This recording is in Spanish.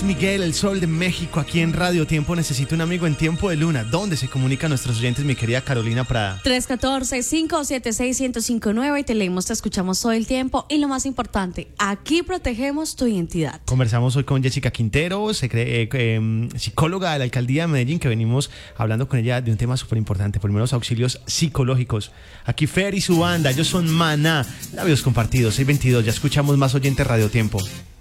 Miguel, el sol de México, aquí en Radio Tiempo. Necesito un amigo en tiempo de luna. ¿Dónde se comunican nuestros oyentes, mi querida Carolina Prada? 314-576-1059 y te leemos, te escuchamos todo el tiempo. Y lo más importante, aquí protegemos tu identidad. Conversamos hoy con Jessica Quintero, psicóloga de la Alcaldía de Medellín, que venimos hablando con ella de un tema súper importante, primeros auxilios psicológicos. Aquí Fer y su banda, ellos son Maná, labios compartidos, 622, ya escuchamos más oyentes Radio Tiempo.